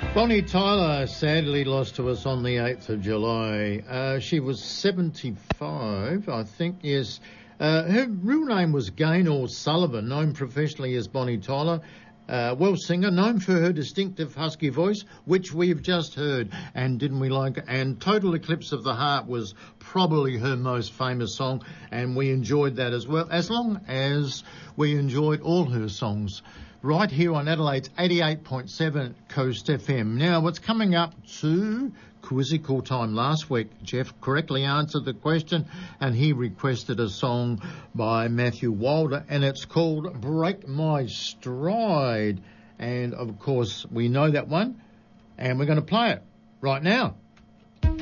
Bonnie Tyler sadly lost to us on the 8th of July. She was 75, I think, yes. Her real name was Gaynor Sullivan, known professionally as Bonnie Tyler. Welsh singer, known for her distinctive husky voice, which we've just heard, and didn't we like it? And Total Eclipse of the Heart was probably her most famous song, and we enjoyed that as well, as long as we enjoyed all her songs. Right here on Adelaide's 88.7 Coast FM. Now, what's coming up to quizzical time? Last week, Jeff correctly answered the question, and he requested a song by Matthew Wilder, and it's called Break My Stride. And, of course, we know that one, and we're going to play it right now.